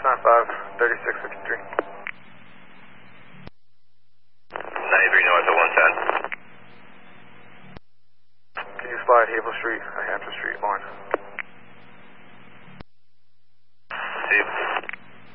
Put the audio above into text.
695, 3653. 93 north of 110. Can you fly at Havel Street, Hampton Street, Lawrence?